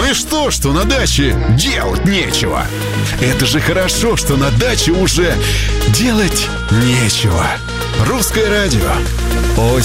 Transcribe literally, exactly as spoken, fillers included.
и что, что на даче делать нечего? Это же хорошо, что на даче уже делать нечего. Русское радио. О